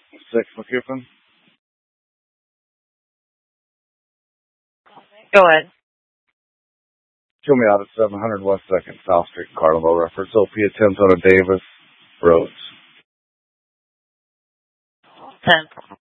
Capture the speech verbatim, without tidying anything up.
Six McCuffin. Go ahead. Show me out at seven hundred West second South Street, Carnival. Reference O P attempts on a Davis Rhodes. ten.